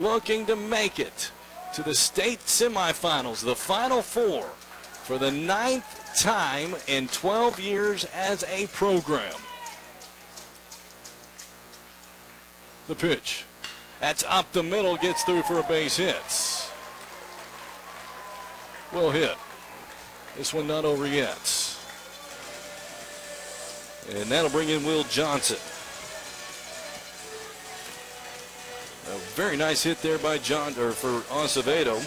looking to make it to the state semifinals, the Final Four, for the 9th time in 12 years as a program. The pitch. That's up the middle, gets through for a base hit. Well hit. This one not over yet. And that'll bring in Will Johnson. A very nice hit there by for Acevedo.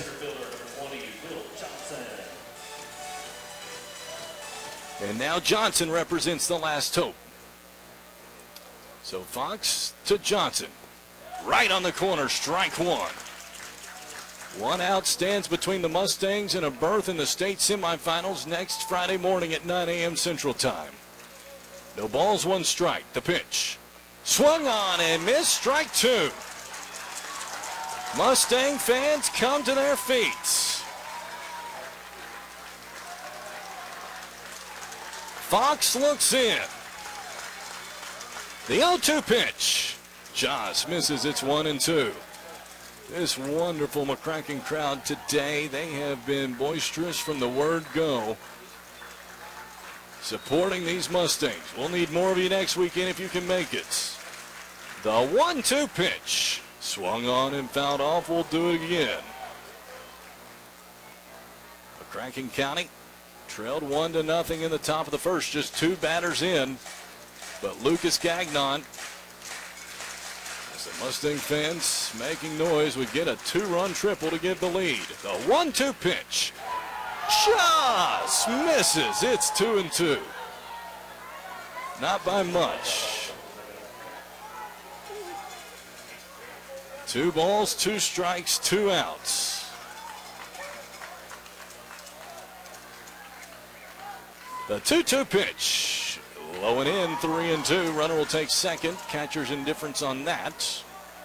And now Johnson represents the last hope. So Fox to Johnson. Right on the corner, strike one. One out stands between the Mustangs and a berth in the state semifinals next Friday morning at 9 a.m. Central Time. No balls, one strike. The pitch. Swung on and missed, strike two. Mustang fans come to their feet. Fox looks in. The 0-2 pitch. Joss misses, it's 1-2. This wonderful McCracken crowd today, they have been boisterous from the word go, supporting these Mustangs. We'll need more of you next weekend if you can make it. The 1-2 pitch. Swung on and fouled off. We'll do it again. McCracken County trailed 1-0 in the top of the first. Just two batters in. But Lucas Gagnon, as the Mustang fans making noise, would get a two-run triple to give the lead. The 1-2 pitch. Just misses. It's 2-2. Not by much. 2 balls, 2 strikes, 2 outs. The 2-2 pitch. Low and in, 3-2. Runner will take second. Catcher's indifference on that.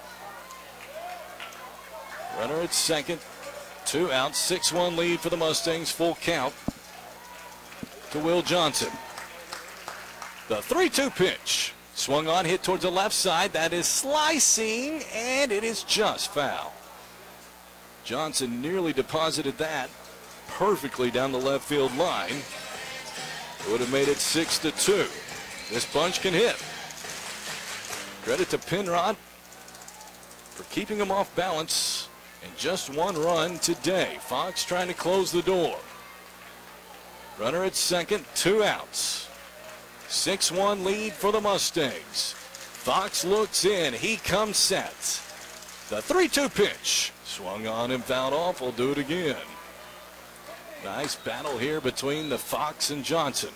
Runner at second. 2 outs, 6-1 lead for the Mustangs. Full count to Will Johnson. The 3-2 pitch. Swung on, hit towards the left side. That is slicing, and it is just foul. Johnson nearly deposited that perfectly down the left field line. It would have made it 6-2. This bunch can hit. Credit to Penrod for keeping them off balance. And just 1 run today. Fox trying to close the door. Runner at second, 2 outs. 6-1 lead for the Mustangs. Fox looks in. He comes set. The 3-2 pitch. Swung on and fouled off. We'll do it again. Nice battle here between the Fox and Johnson.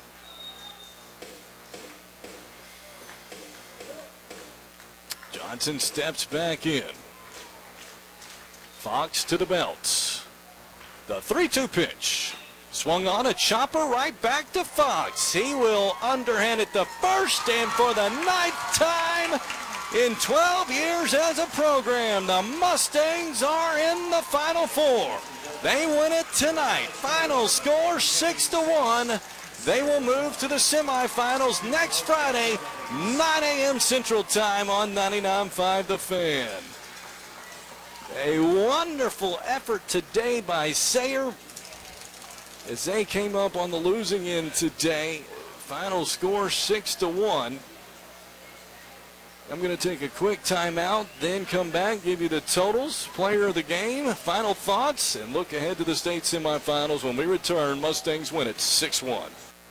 Johnson steps back in. Fox to the belt. The 3-2 pitch. Swung on, a chopper right back to Fox. He will underhand it the first, and for the 9th time in 12 years as a program, the Mustangs are in the Final Four. They win it tonight. Final score 6-1. They will move to the semifinals next Friday, 9 a.m. Central Time on 99.5 The Fan. A wonderful effort today by Sayre as they came up on the losing end today. Final score 6-1. I'm going to take a quick timeout, then come back, give you the totals, player of the game, final thoughts, and look ahead to the state semifinals. When we return, Mustangs win it 6-1.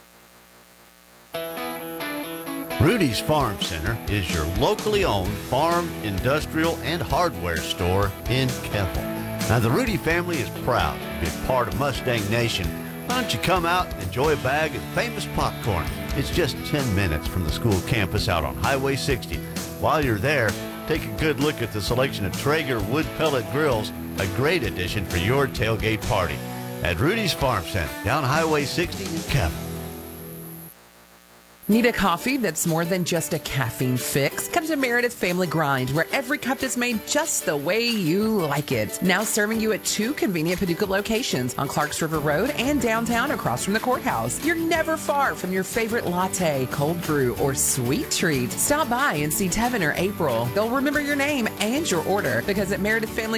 Rudy's Farm Center is your locally owned farm, industrial, and hardware store in Keppel. Now, the Rudy family is proud to be a part of Mustang Nation. Why don't you come out and enjoy a bag of famous popcorn? It's just 10 minutes from the school campus out on Highway 60. While you're there, take a good look at the selection of Traeger wood pellet grills, a great addition for your tailgate party. At Rudy's Farm Center, down Highway 60 in Keppel. Need a coffee that's more than just a caffeine fix? Come to Meredith Family Grind, where every cup is made just the way you like it. Now serving you at 2 convenient Paducah locations on Clarks River Road and downtown across from the courthouse. You're never far from your favorite latte, cold brew, or sweet treat. Stop by and see Tevin or April. They'll remember your name and your order, because at Meredith Family